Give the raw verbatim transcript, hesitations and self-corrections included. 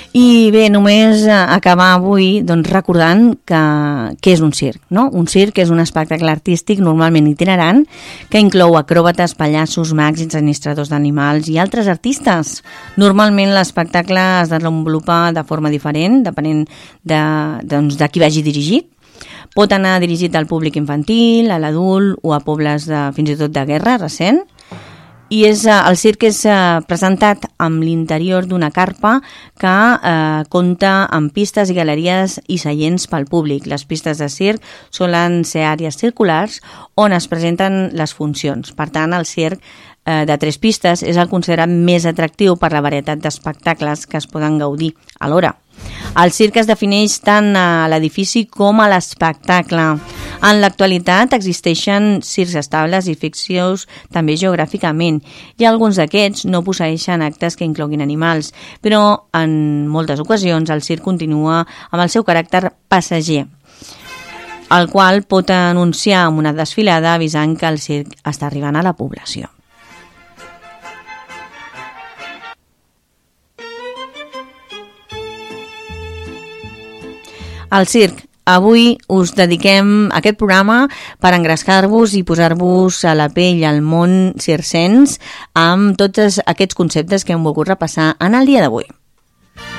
I bé, només acabar avui doncs, recordant que, que és un circ, no? Un circ és un espectacle artístic normalment itinerant que inclou acròbates, pallassos, mags, administradors d'animals i altres artistes. Normalment l'espectacle es desenvolupa de forma diferent, depenent de, doncs, de qui vagi dirigit. Pot anar dirigit al públic infantil, a l'adult o a pobles de, fins i tot de guerra recent. I és, el circ és eh, presentat amb l'interior d'una carpa que eh, compta amb pistes i galeries i seients pel públic. Les pistes de circ solen ser àrees circulars on es presenten les funcions. Per tant, el circ eh, de tres pistes és el considerat més atractiu per la varietat d'espectacles que es poden gaudir alhora. El circ es defineix tant a l'edifici com a l'espectacle. En l'actualitat existeixen circs estables i ficcions també geogràficament, i alguns d'aquests no posseeixen actes que incloguin animals, però en moltes ocasions el circ continua amb el seu caràcter passager, el qual pot anunciar amb una desfilada avisant que el circ està arribant a la població. El circ. Avui us dediquem aquest programa per engrescar-vos i posar-vos a la pell al món circenc amb tots aquests conceptes que hem volgut repassar en el dia d'avui.